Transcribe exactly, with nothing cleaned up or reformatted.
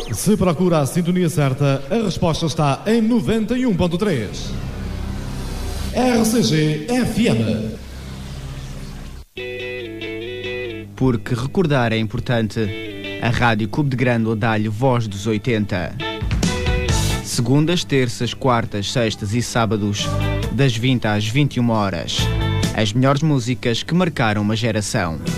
Se procura a sintonia certa, a resposta está em noventa e um ponto três. R C G F M. Porque recordar é importante, a Rádio Cubo de Grândola dá-lhe voz dos oitenta. Segundas, terças, quartas, sextas e sábados, das vinte às vinte e uma horas. As melhores músicas que marcaram uma geração.